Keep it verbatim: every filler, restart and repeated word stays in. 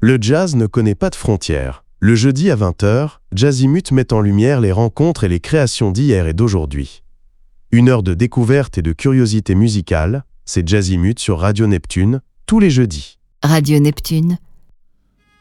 Le jazz ne connaît pas de frontières. Le jeudi à vingt heures, Jazzimut met en lumière les rencontres et les créations d'hier et d'aujourd'hui. Une heure de découverte et de curiosité musicale, c'est Jazzimut sur Radio Neptune, tous les jeudis. Radio Neptune,